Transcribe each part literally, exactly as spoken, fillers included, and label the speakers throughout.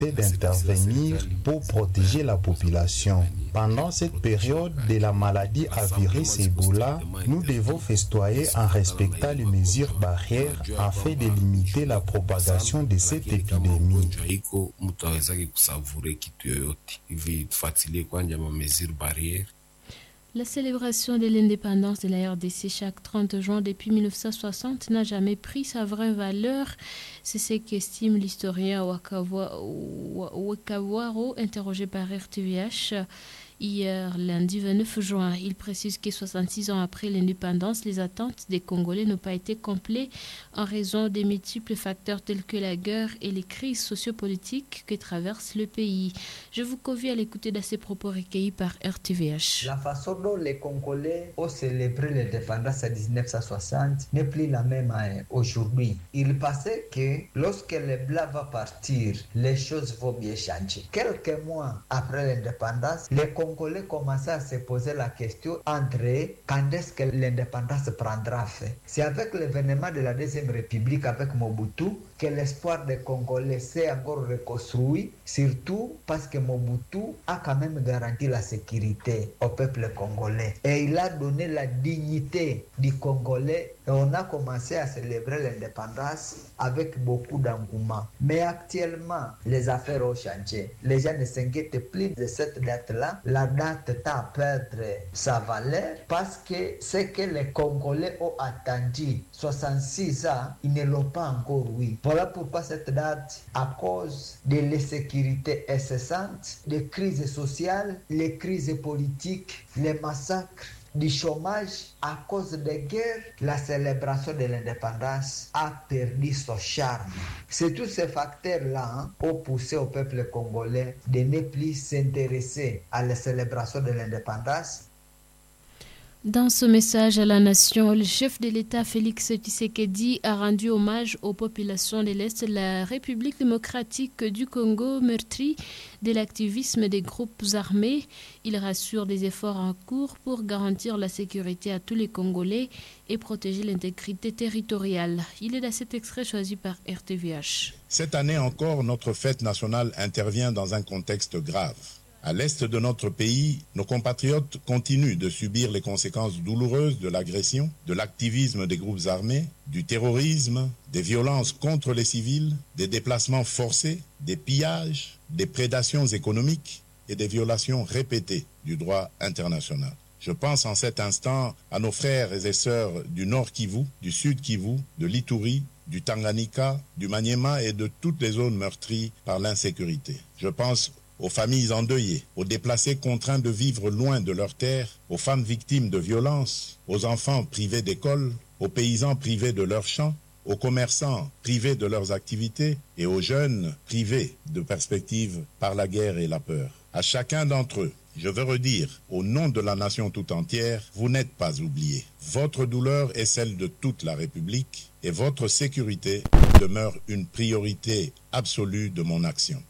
Speaker 1: d'intervenir pour protéger la population. Pendant cette période de la maladie à virus Ebola, nous devons festoyer en respectant les mesures barrières afin de limiter la propagation de cette épidémie.
Speaker 2: La célébration de l'indépendance de la R D C chaque trente juin depuis mille neuf cent soixante n'a jamais pris sa vraie valeur. C'est ce qu'estime l'historien Wakawaro, interrogé par R T V H hier, lundi vingt-neuf juin. Il précise que soixante-six ans après l'indépendance, les attentes des Congolais n'ont pas été complètes en raison des multiples facteurs tels que la guerre et les crises sociopolitiques que traverse le pays. Je vous convie à l'écouter de ces propos recueillis par R T V H.
Speaker 3: La façon dont les Congolais ont célébré l'indépendance en dix-neuf cent soixante n'est plus la même aujourd'hui. Il pensait que lorsque les Blancs vont partir, les choses vont bien changer. Quelques mois après l'indépendance, les Congolais Congolais commençaient à se poser la question entre quand est-ce que l'indépendance prendra fin. C'est avec l'événement de la Deuxième République avec Mobutu que l'espoir des Congolais s'est encore reconstruit, surtout parce que Mobutu a quand même garanti la sécurité au peuple congolais. Et il a donné la dignité du Congolais et on a commencé à célébrer l'indépendance avec beaucoup d'engouement. Mais actuellement, les affaires ont changé. Les gens ne s'inquiètent plus de cette date-là. La date tend à perdre sa valeur parce que ce que les Congolais ont attendu soixante-six ans, ils ne l'ont pas encore eu. Voilà pourquoi cette date, à cause de l'insécurité incessante, des crises sociales, les crises politiques, les massacres, du chômage, à cause des guerres, la célébration de l'indépendance a perdu son charme. C'est tous ces facteurs-là hein, ont poussé au peuple congolais de ne plus s'intéresser à la célébration de l'indépendance.
Speaker 2: Dans ce message à la nation, le chef de l'État Félix Tshisekedi a rendu hommage aux populations de l'Est de la République démocratique du Congo meurtries de l'activisme des groupes armés. Il rassure des efforts en cours pour garantir la sécurité à tous les Congolais et protéger l'intégrité territoriale. Il est dans cet extrait choisi par R T V H.
Speaker 4: Cette année encore, notre fête nationale intervient dans un contexte grave. À l'est de notre pays, nos compatriotes continuent de subir les conséquences douloureuses de l'agression, de l'activisme des groupes armés, du terrorisme, des violences contre les civils, des déplacements forcés, des pillages, des prédations économiques et des violations répétées du droit international. Je pense en cet instant à nos frères et sœurs du Nord Kivu, du Sud Kivu, de l'Ituri, du Tanganyika, du Maniema et de toutes les zones meurtries par l'insécurité. Je pense aux familles endeuillées, aux déplacés contraints de vivre loin de leurs terres, aux femmes victimes de violences, aux enfants privés d'école, aux paysans privés de leurs champs, aux commerçants privés de leurs activités et aux jeunes privés de perspectives par la guerre et la peur. À chacun d'entre eux, je veux redire, au nom de la nation tout entière, vous n'êtes pas oubliés. Votre douleur est celle de toute la République et votre sécurité demeure une priorité absolue de mon action.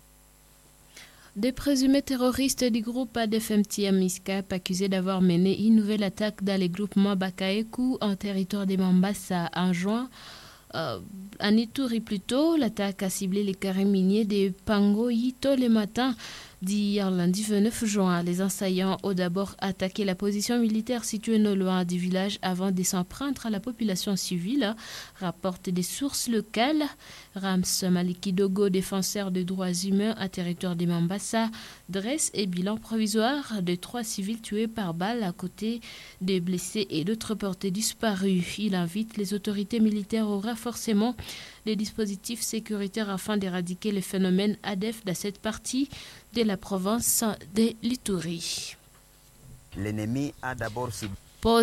Speaker 2: Des présumés terroristes du groupe A D F M T M I S C A P accusés d'avoir mené une nouvelle attaque dans les groupements Bakaekou en territoire de Mambasa en juin. Euh, en Ituri plutôt, l'attaque a ciblé les carrés miniers de Pangoyi tôt le matin d'hier lundi vingt-neuf juin. Les assaillants ont d'abord attaqué la position militaire située non loin du village avant de s'en prendre à la population civile, rapportent des sources locales. Rams Malikidogo, défenseur des droits humains à territoire de Mambasa, dresse un bilan provisoire de trois civils tués par balle à côté des blessés et d'autres portés disparus. Il invite les autorités militaires au renforcement des dispositifs sécuritaires afin d'éradiquer le phénomène A D F dans cette partie de la province de l'Ituri.
Speaker 5: L'ennemi a d'abord ciblé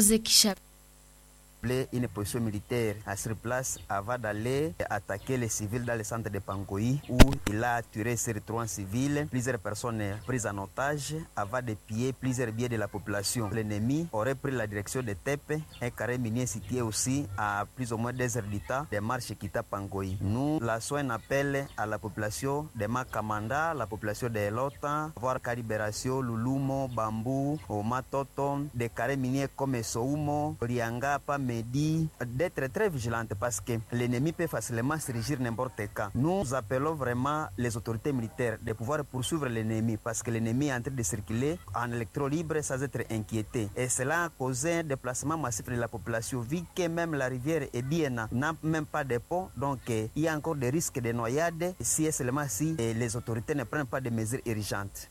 Speaker 5: une position militaire à sur place avant d'aller attaquer les civils dans le centre de Pangoyi où il a tué sur trois civils, plusieurs personnes prises en otage avant de piller plusieurs biens de la population. L'ennemi aurait pris la direction de Tepe, un carré minier situé aussi à plus ou moins deux heures du temps des marches quitta Pangoyi. Nous lançons un appel à la population de Makamanda, la population de Lota, voir Calibération, Lulumo, Bambou, Omatoton, des carrés miniers comme Soumo, Rianga, Pam me dit d'être très vigilante parce que l'ennemi peut facilement se régir n'importe quand. Nous appelons vraiment les autorités militaires de pouvoir poursuivre l'ennemi parce que l'ennemi est en train de circuler en électro libre sans être inquiété. Et cela a causé un déplacement massif de la population, vu que même la rivière Ebiena n'a même pas de pont, donc il y a encore des risques de noyade si et seulement si les autorités ne prennent pas de mesures urgentes.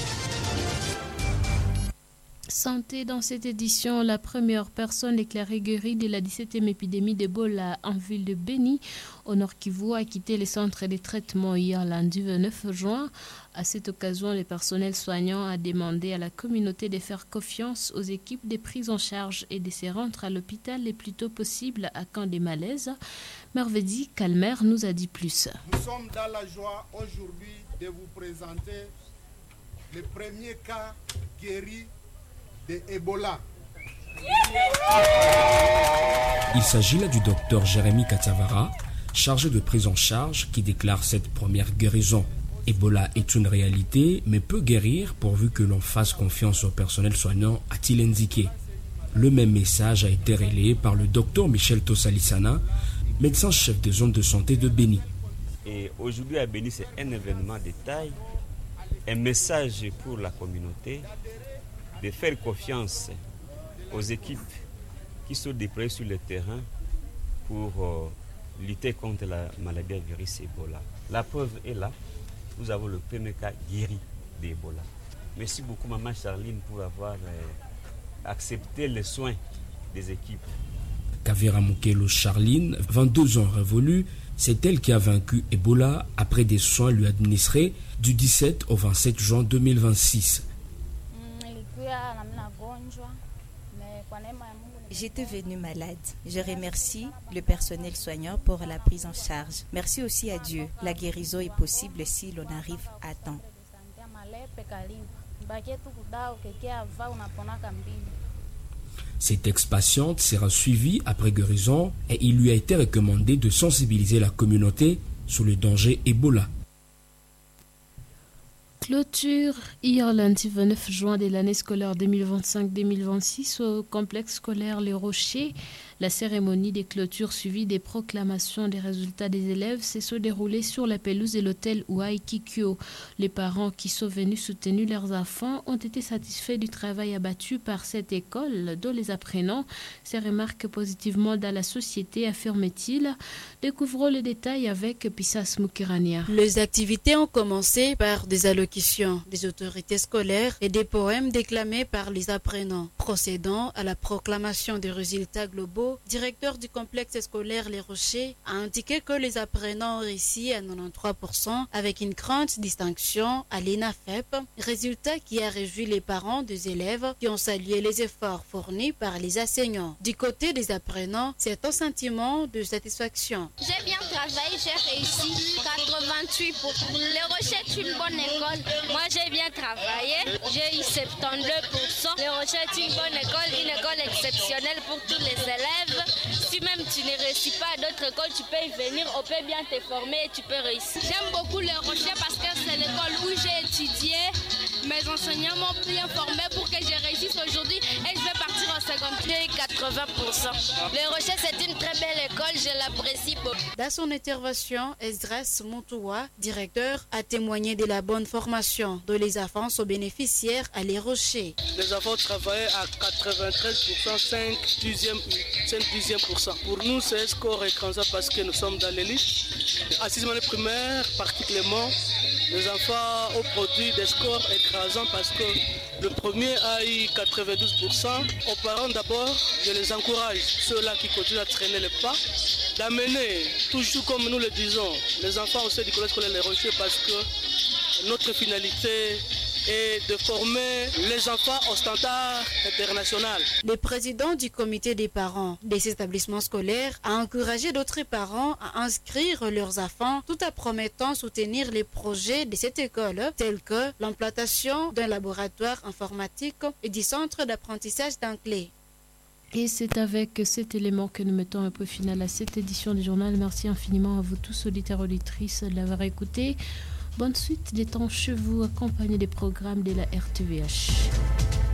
Speaker 2: Santé dans cette édition, la première personne déclarée guérie de la dix-septième épidémie d'Ebola en ville de Beni, au Nord Kivu, a quitté le centre de traitement hier lundi vingt-neuf juin. À cette occasion, le personnel soignant a demandé à la communauté de faire confiance aux équipes de prise en charge et de se rendre à l'hôpital le plus tôt possible à cas de malaise. Mervedi Calmer nous a dit plus.
Speaker 6: Nous sommes dans la joie aujourd'hui de vous présenter le premier cas guéri de Ebola.
Speaker 7: Il s'agit là du docteur Jérémy Katiavara, chargé de prise en charge, qui déclare cette première guérison. Ebola est une réalité, mais peut guérir pourvu que l'on fasse confiance au personnel soignant, a-t-il indiqué. Le même message a été relayé par le docteur Michel Tossalissana, médecin-chef des zones de santé de Beni.
Speaker 8: Et aujourd'hui à Beni, c'est un événement de taille, un message pour la communauté, de faire confiance aux équipes qui sont déployées sur le terrain pour euh, lutter contre la maladie à virus Ebola. La preuve est là, nous avons le premier cas guéri d'Ebola. Merci beaucoup Maman Charline pour avoir euh, accepté les soins des équipes.
Speaker 7: Kavira Mukelo Charline, vingt-deux ans révolus, c'est elle qui a vaincu Ebola après des soins lui administrés du dix-sept au vingt-sept juin deux mille vingt-six.
Speaker 9: J'étais venue malade. Je remercie le personnel soignant pour la prise en charge. Merci aussi à Dieu. La guérison est possible si l'on arrive à temps.
Speaker 7: Cette ex-patiente sera suivie après guérison et il lui a été recommandé de sensibiliser la communauté sur le danger Ebola.
Speaker 2: Clôture hier lundi vingt-neuf juin de l'année scolaire deux mille vingt-cinq deux mille vingt-six au complexe scolaire Les Rochers. La cérémonie des clôtures suivie des proclamations des résultats des élèves s'est se déroulée sur la pelouse de l'hôtel Ouai Kikyo. Les parents qui sont venus soutenir leurs enfants ont été satisfaits du travail abattu par cette école dont les apprenants se remarquent positivement dans la société, affirme-t-il. Découvrons les détails avec Pissas Mukirania.
Speaker 10: Les activités ont commencé par des allocutions des autorités scolaires et des poèmes déclamés par les apprenants. Procédant à la proclamation des résultats globaux, directeur du complexe scolaire Les Rochers, a indiqué que les apprenants ont réussi à quatre-vingt-treize pour cent avec une grande distinction à l'E N A F E P, résultat qui a réjoui les parents des élèves qui ont salué les efforts fournis par les enseignants. Du côté des apprenants, c'est un sentiment de satisfaction.
Speaker 11: J'ai bien travaillé, j'ai réussi quatre-vingt-huit pour cent. Les Rochers est une bonne école. Moi, j'ai bien travaillé, j'ai eu soixante-douze pour cent. Les Rochers est une bonne école, une école exceptionnelle pour tous les élèves. Si même tu ne réussis pas à d'autres écoles, tu peux y venir, on peut bien te former et tu peux réussir. J'aime beaucoup les Rochers parce que c'est l'école où j'ai étudié. Mes enseignants m'ont bien formé pour que je réussisse aujourd'hui et je vais partir en seconde. J'ai eu quatre-vingts pour cent. Les Rochers, c'est une très belle école, je l'apprécie beaucoup.
Speaker 10: Dans son intervention, Esdras Montoua, directeur, a témoigné de la bonne formation dont les enfants sont bénéficiaires à Les Rochers.
Speaker 12: Les enfants travaillent à quatre-vingt-treize pour cent, cinq dixième pour cent. Pour nous, c'est un score écrasant parce que nous sommes dans l'élite. À sixième année primaire, particulièrement, les enfants ont produit des scores écrasants parce que le premier a eu quatre-vingt-douze pour cent. Aux parents d'abord, je les encourage, ceux-là qui continuent à traîner les pas, d'amener, toujours comme nous le disons, les enfants au sein du collège scolaire Les Rochers parce que notre finalité et de former les enfants au standard international.
Speaker 10: Le président du comité des parents des établissements scolaires a encouragé d'autres parents à inscrire leurs enfants tout en promettant soutenir les projets de cette école tels que l'implantation d'un laboratoire informatique et du centre d'apprentissage d'anglais.
Speaker 2: Et c'est avec cet élément que nous mettons un peu final à cette édition du journal. Merci infiniment à vous tous, auditeurs et auditrices, de l'avoir écouté. Bonne suite des temps chez vous, accompagnés des programmes de la R T V H.